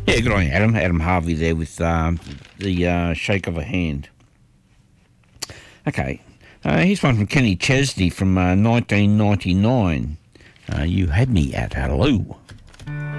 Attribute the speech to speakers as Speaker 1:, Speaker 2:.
Speaker 1: Yeah, good on you, Adam. Adam Harvey there with the shake of a hand. Okay, here's one from Kenny Chesney from 1999. You had me at hello.